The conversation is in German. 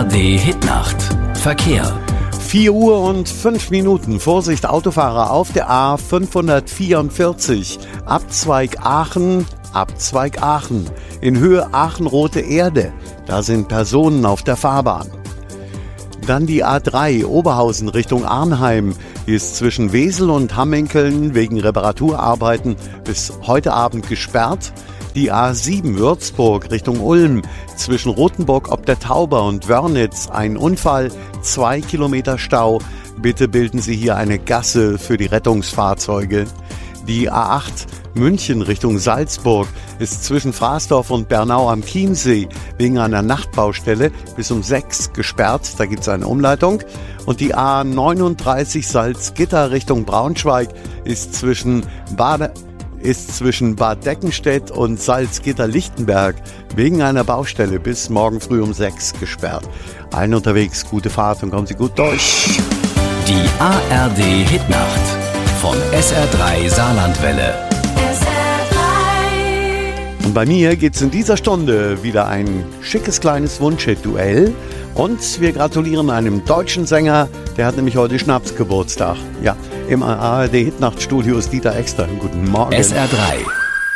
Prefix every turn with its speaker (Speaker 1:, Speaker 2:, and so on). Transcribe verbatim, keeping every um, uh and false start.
Speaker 1: R D Hitnacht. Verkehr.
Speaker 2: vier Uhr und fünf Minuten. Vorsicht, Autofahrer auf der A fünfhundertvierundvierzig. Abzweig Aachen, Abzweig Aachen. In Höhe Aachen-Rote Erde. Da sind Personen auf der Fahrbahn. Dann die A drei Oberhausen Richtung Arnheim. Die ist zwischen Wesel und Hamminkeln wegen Reparaturarbeiten bis heute Abend gesperrt. Die A sieben Würzburg Richtung Ulm, zwischen Rothenburg ob der Tauber und Wörnitz ein Unfall, zwei Kilometer Stau. Bitte bilden Sie hier eine Gasse für die Rettungsfahrzeuge. Die A acht München Richtung Salzburg ist zwischen Fraßdorf und Bernau am Chiemsee wegen einer Nachtbaustelle bis um sechs gesperrt. Da gibt es eine Umleitung. Und die A neununddreißig Salzgitter Richtung Braunschweig ist zwischen Bade ist zwischen Bad Deckenstedt und Salzgitter-Lichtenberg wegen einer Baustelle bis morgen früh um sechs gesperrt. Allen unterwegs gute Fahrt und kommen Sie gut durch.
Speaker 1: Die A R D Hitnacht von S R drei Saarlandwelle.
Speaker 2: Und bei mir gibt es in dieser Stunde wieder ein schickes kleines Wunschhit-Duell. Und wir gratulieren einem deutschen Sänger, der hat nämlich heute Schnapsgeburtstag. Ja, im A R D Hitnachtstudio ist Dieter Exter. Guten Morgen.
Speaker 1: S R drei.